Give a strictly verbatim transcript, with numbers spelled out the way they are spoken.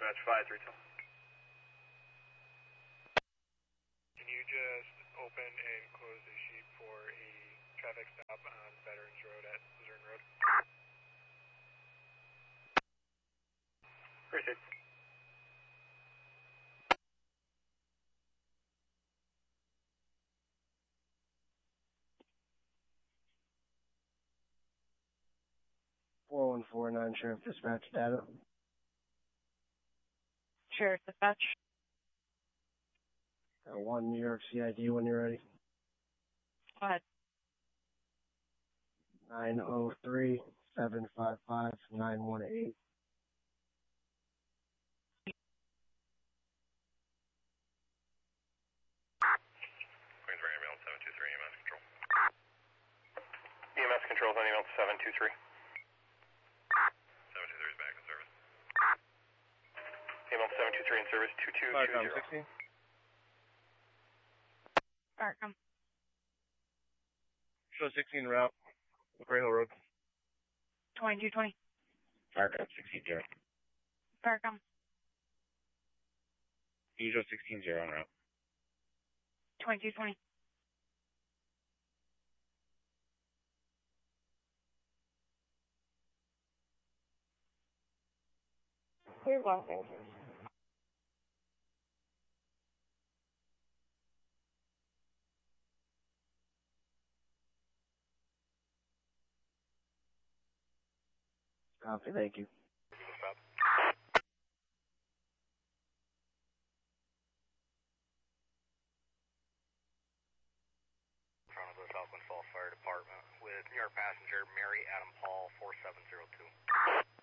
Dispatch five three two. Can you just open and close the sheet for a traffic stop on Veterans Road at Luzerne Road? Appreciate it. four one four nine Sheriff Dispatch data. Sheriff Dispatch. Got one New York C I D when you're ready. Go ahead. nine oh three, seven five five, nine one eight. Queensbury Ambulance seven two three, E M S Control. E M S Control on email seven two three. seven two three is back in service. Email seven two three in service two two two zero. Barcom. Show sixteen route. Gray Hill Road. twenty-two twenty. Fargo, sixteen zero. Barcom. Usual sixteen zero en route. twenty-two twenty. Clear Los Angeles. Copy, thank you. Toronto Southland Falls Fire Department with New York passenger Mary Adam Paul four seven zero two.